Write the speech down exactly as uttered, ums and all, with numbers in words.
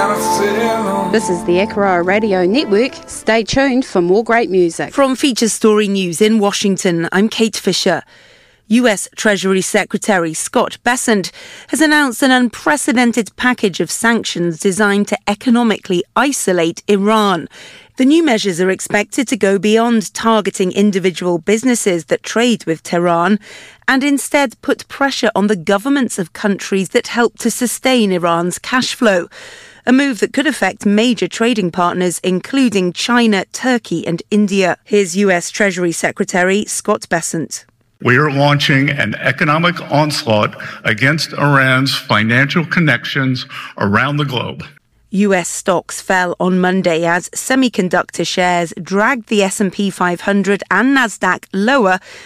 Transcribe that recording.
This is the Akara Radio Network. Stay tuned for more great music. From Feature Story News in Washington, I'm Kate Fisher. U S Treasury Secretary Scott Bessent has announced an unprecedented package of sanctions designed to economically isolate Iran. The new measures are expected to go beyond targeting individual businesses that trade with Tehran and instead put pressure on the governments of countries that help to sustain Iran's cash flow. A move that could affect major trading partners, including China, Turkey and India. Here's U S Treasury Secretary Scott Bessent. We are launching an economic onslaught against Iran's financial connections around the globe. U S stocks fell on Monday as semiconductor shares dragged the S and P five hundred and Nasdaq lower